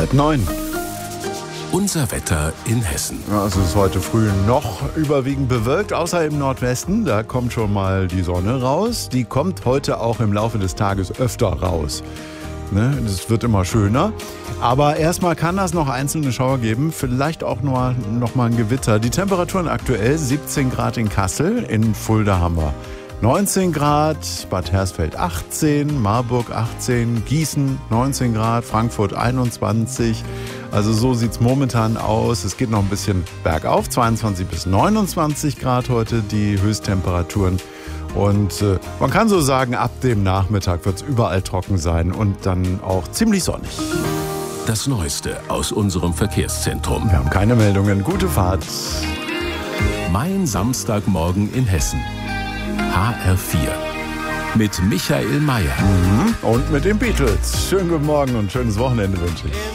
8:30. Unser Wetter in Hessen. Ja, es ist heute früh noch überwiegend bewölkt, außer im Nordwesten. Da kommt schon mal die Sonne raus. Die kommt heute auch im Laufe des Tages öfter raus. Es wird immer schöner. Aber erstmal kann das noch einzelne Schauer geben, vielleicht auch noch mal ein Gewitter. Die Temperaturen aktuell 17 Grad in Kassel, in Fulda haben wir 19 Grad, Bad Hersfeld 18, Marburg 18, Gießen 19 Grad, Frankfurt 21. Also so sieht es momentan aus. Es geht noch ein bisschen bergauf, 22 bis 29 Grad heute die Höchsttemperaturen. Und man kann so sagen, ab dem Nachmittag wird es überall trocken sein und dann auch ziemlich sonnig. Das Neueste aus unserem Verkehrszentrum. Wir haben keine Meldungen. Gute Fahrt. Mein Samstagmorgen in Hessen. HR4. Mit Michael Mayer. Und mit den Beatles. Schönen guten Morgen und schönes Wochenende wünsche ich.